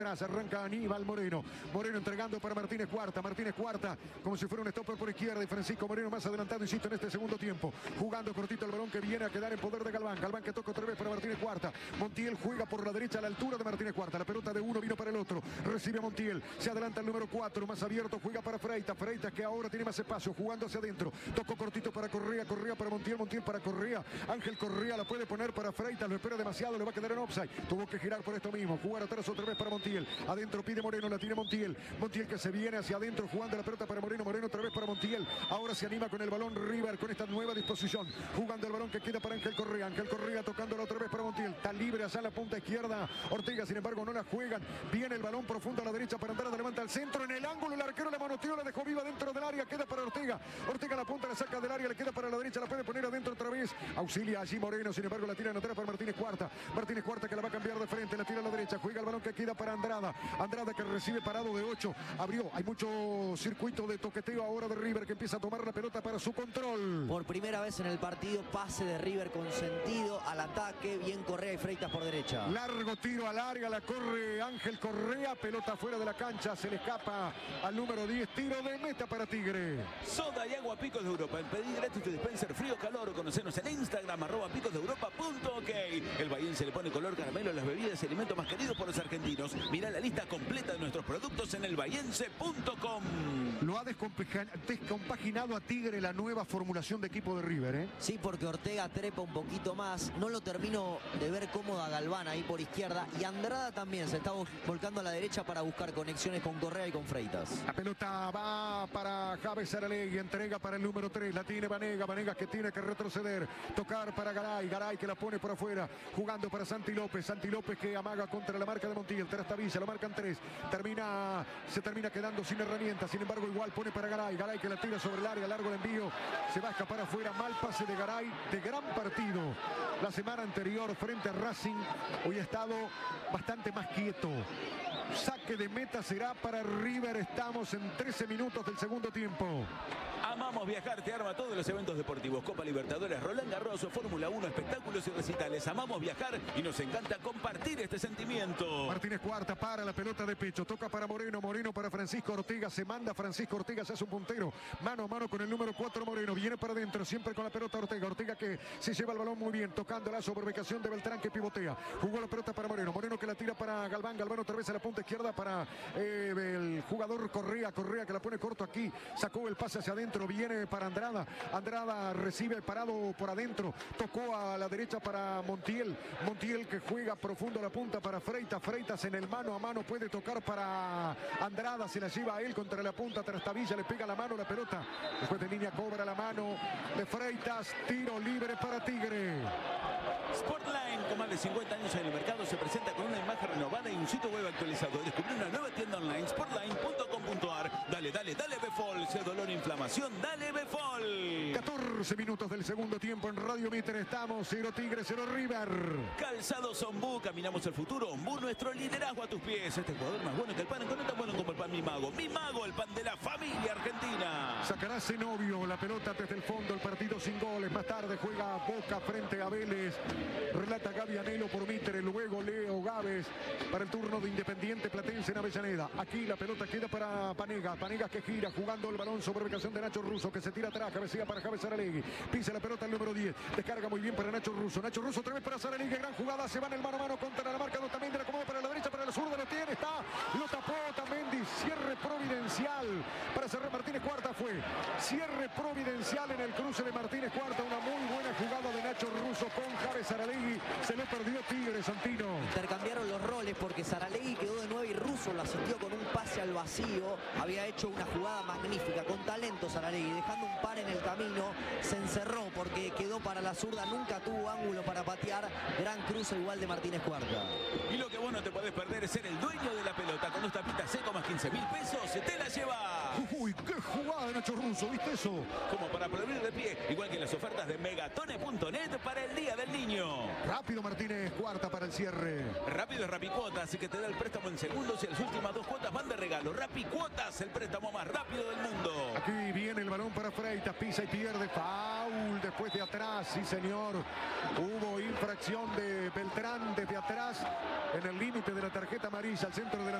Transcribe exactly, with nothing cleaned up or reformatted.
Arranca Aníbal Moreno. Moreno entregando para Martínez Cuarta. Martínez Cuarta como si fuera un stopper por izquierda. Y Francisco Moreno más adelantado, insisto, en este segundo tiempo. Jugando cortito el balón que viene a quedar en poder de Galván. Galván que toca otra vez para Martínez Cuarta. Montiel juega por la derecha a la altura de Martínez Cuarta. La pelota de uno vino para el otro. Recibe a Montiel. Se adelanta el número cuatro. Más abierto juega para Freitas. Freitas que ahora tiene más espacio. Jugando hacia adentro. Tocó cortito para Correa. Correa para Montiel. Montiel para Correa. Ángel Correa la puede poner para Freitas. Lo espera demasiado. Le va a quedar en offside. Tuvo que girar por esto mismo. Jugar atrás otra vez para Montiel. Adentro pide Moreno, la tiene Montiel. Montiel que se viene hacia adentro jugando la pelota para Moreno. Moreno otra vez para Montiel. Ahora se anima con el balón River con esta nueva disposición. Jugando el balón que queda para Ángel Correa. Ángel Correa tocándola otra vez para Montiel. Está libre allá en la punta izquierda. Ortega, sin embargo, no la juegan. Viene el balón profundo a la derecha para Andrada. Levanta al centro en el ángulo. El arquero la manoteó, la dejó viva dentro del área. Queda para Ortega. Ortega la punta, la saca del área. Le queda para la derecha. La puede poner adentro otra vez. Auxilia allí Moreno. Sin embargo, la tira en atrás para Martínez Cuarta. Martínez Cuarta que la va a cambiar de frente. La tira a la derecha. Juega el balón que queda para Andrada. Andrada que recibe parado de ocho. Abrió. Hay mucho circuito de toqueteo ahora de River que empieza a tomar la pelota para su control. Por primera vez en el partido, pase de River con sentido al ataque. Bien Correa y Freitas por derecha. Largo tiro al área. La corre Ángel Correa. Pelota fuera de la cancha. Se le escapa al número diez. Tiro de meta para Tigre. Soda y agua Picos de Europa. El pedir gratis tu dispenser frío calor. Conocernos en Instagram, arroba picos de europa punto ok. El Bahiense le pone color caramelo a las bebidas y alimentos más queridos por los argentinos. Mirá la lista completa de nuestros productos en el bahiense punto com. Lo ha descompaginado a Tigre la nueva formulación de equipo de River, ¿eh? Sí, porque Ortega trepa un poquito más. No lo termino de ver cómodo a Galván ahí por izquierda. Y Andrada también se está volcando a la derecha para buscar conexiones con Correa y con Freitas. La pelota va para Javes Saralegui. Entrega para el número tres. La tiene Vanega. Vanega que tiene que retroceder. Tocar para Garay. Garay que la pone por afuera. Jugando para Santi López. Santi López que amaga contra la marca de Montiel. Trastavilla. Lo marcan tres. Termina, se termina quedando sin herramientas. Sin embargo, igual pone para Garay. Garay que la tira sobre el área. Largo el envío. Se va a escapar afuera. Mal pase de Garay. De gran partido. La semana anterior frente a Racing. Hoy ha estado bastante más quieto. Saque de meta será para River. Estamos en trece minutos del segundo tiempo. Amamos viajar, te arma todos los eventos deportivos. Copa Libertadores, Roland Garros, Fórmula uno, espectáculos y recitales. Amamos viajar y nos encanta compartir este sentimiento. Martínez Cuarta para la pelota de pecho. Toca para Moreno, Moreno para Francisco Ortega. Se manda Francisco Ortega, se hace un puntero. Mano a mano con el número cuatro Moreno. Viene para adentro, siempre con la pelota Ortega. Ortega que se lleva el balón muy bien, tocándola sobre ubicación de Beltrán que pivotea. Jugó la pelota para Moreno. Moreno que la tira para Galván. Galván otra vez a la punta izquierda para eh, el jugador Correa. Correa que la pone corto aquí. Sacó el pase hacia adentro. Viene para Andrada. Andrada recibe parado por adentro. Tocó a la derecha para Montiel. Montiel que juega profundo a la punta para Freitas. Freitas en el mano a mano puede tocar para Andrada. Se la lleva a él contra la punta. Trastavilla le pega la mano la pelota. Después de línea cobra la mano de Freitas. Tiro libre para Tigre. Sportline, con más de cincuenta años en el mercado, se presenta con una imagen renovada y un sitio web actualizado. Descubrí una nueva tienda online, sportline punto com punto ar. Dale, dale, dale Befol. Si es dolor e inflamación, dale Befol. catorce minutos del segundo tiempo en Radio Mitre. Estamos cero Tigre, cero River. Calzados Ombú, caminamos el futuro. Ombú, nuestro liderazgo a tus pies. Este jugador más bueno que el pan, no tan bueno como el pan Mi Mago. Mi Mago, el pan de la familia argentina. Sacará Zenobio la pelota desde el fondo. El partido sin goles. Más tarde juega Boca frente a Vélez. Relata Gaby Anelo por Mitre. Luego Leo Gávez para el turno de Independiente Platense en Avellaneda. Aquí la pelota queda para Panega. Panega que gira jugando el balón sobre ubicación de Nacho Russo que se tira atrás. Cabecea para Javes Saralegui. Pisa la pelota el número diez. Descarga muy bien para Nacho Russo. Nacho Russo otra vez para Saralegui. Gran jugada. Se va en el mano a mano contra la marca. También de la acomoda para la derecha, para la zurda. Lo tiene. Está. Lo tapó Otamendi. Cierre providencial para cerrar Martínez Cuarta. Fue cierre providencial en el cruce de Martínez Cuarta. Una muy buena jugada de Nacho Russo con Javes Saralegui. Se lo perdió Tigre, Santino. Intercambiaron los roles porque Saralegui quedó de nueve y Russo lo asistió con un pase al vacío. Había hecho una jugada magnífica, con talento Saralegui, dejando un par en el camino. Se encerró porque quedó para la zurda, nunca tuvo ángulo para patear. Gran cruce igual de Martínez Cuarta. Y lo que vos no te podés perder es ser el dueño de la pelota. Con dos tapitas seco más quince mil pesos, se te la lleva. Uy, qué jugada de Nacho Russo, ¿viste eso? Como para aplaudir de pie, igual que las ofertas de megatone punto net para el Día del Niño. Rápido Martínez Martínez, cuarta para el cierre. Rápido es Rapicuotas, así que te da el préstamo en segundos y las últimas dos cuotas van de regalo. Rapicuotas, el préstamo más rápido del mundo. Aquí viene el balón para Freitas, pisa y pierde. Foul después de atrás, sí señor. Hubo infracción de Beltrán desde atrás en el límite de la tarjeta amarilla al centro de la